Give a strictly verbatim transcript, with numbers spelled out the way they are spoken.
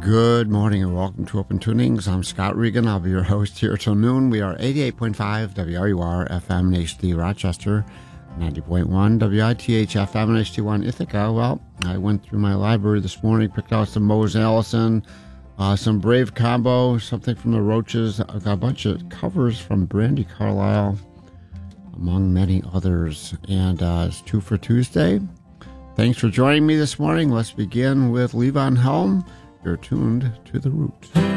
Good morning and welcome to Open Tunings. I'm Scott Regan. I'll be your host here till noon. We are eighty-eight point five W R U R F M in H D Rochester, ninety point one W I T H F M in H D one Ithaca. Well, I went through my library this morning, picked out some Mose Allison, uh, some Brave Combo, something from the Roaches. I got a bunch of covers from Brandi Carlile, among many others. And uh, it's two for Tuesday. Thanks for joining me this morning. Let's begin with Levon Helm. You're tuned to The Root.